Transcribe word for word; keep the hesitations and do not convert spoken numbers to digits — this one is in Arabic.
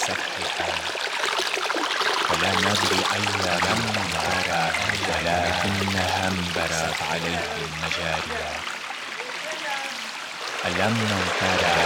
سفحها، فلا ندري أي ذنب ترى ولكنها انبرت عليه المجاري. ألم نر ترى